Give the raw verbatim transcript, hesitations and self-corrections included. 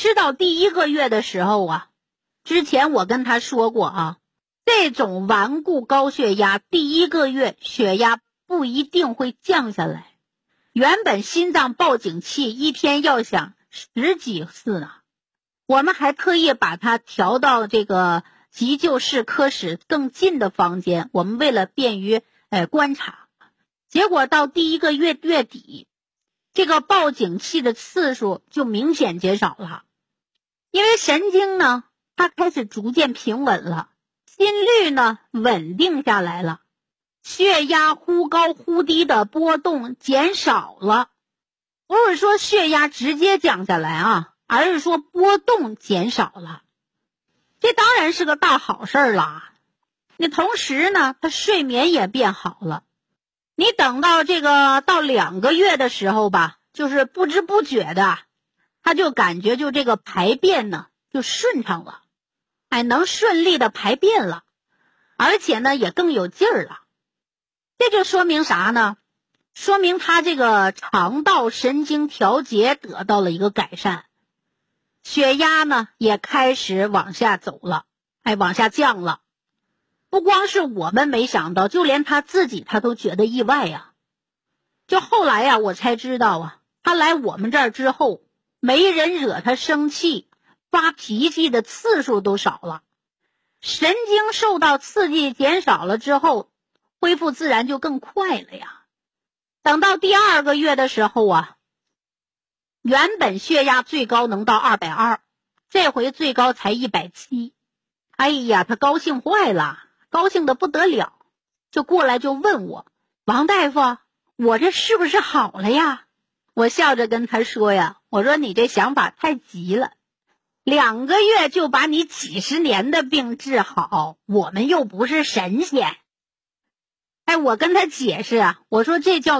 吃到第一个月的时候啊，之前我跟他说过啊，这种顽固高血压第一个月血压不一定会降下来，原本心脏报警器一天要响十几次呢，我们还特意把它调到这个急救室科室更近的房间，我们为了便于呃观察。结果到第一个月月底，这个报警器的次数就明显减少了，因为神经呢它开始逐渐平稳了，心率呢稳定下来了，血压忽高忽低的波动减少了。不是说血压直接降下来啊，而是说波动减少了，这当然是个大好事儿啦。你同时呢他睡眠也变好了，你等到这个到两个月的时候吧，就是不知不觉的他就感觉就这个排便呢就顺畅了，还能顺利的排便了，而且呢也更有劲儿了。这就说明啥呢？说明他这个肠道神经调节得到了一个改善，血压呢也开始往下走了，哎，往下降了。不光是我们没想到，就连他自己他都觉得意外呀。就后来呀，我才知道啊，他来我们这儿之后，没人惹他生气，发脾气的次数都少了，神经受到刺激减少了之后，恢复自然就更快了呀。等到第二个月的时候啊，原本血压最高能到二百二，这回最高才一百七。哎呀，他高兴坏了，高兴得不得了，就过来就问我，王大夫，我这是不是好了呀？我笑着跟他说呀，我说你这想法太急了，两个月就把你几十年的病治好，我们又不是神仙。哎，我跟他解释啊，我说这叫